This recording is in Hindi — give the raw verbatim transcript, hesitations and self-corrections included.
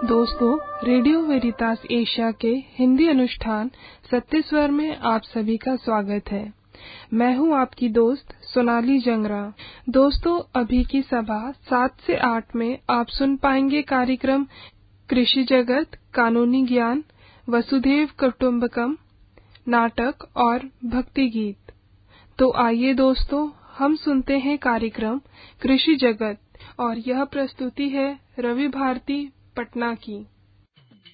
दोस्तों, रेडियो वेरितास एशिया के हिंदी अनुष्ठान सत्य स्वर में आप सभी का स्वागत है। मैं हूं आपकी दोस्त सोनाली जंगरा। दोस्तों, अभी की सभा सात से आठ में आप सुन पाएंगे कार्यक्रम कृषि जगत, कानूनी ज्ञान, वसुधैव कुटुंबकम, नाटक और भक्ति गीत। तो आइए दोस्तों, हम सुनते हैं कार्यक्रम कृषि जगत और यह प्रस्तुति है रवि भारती पटना की।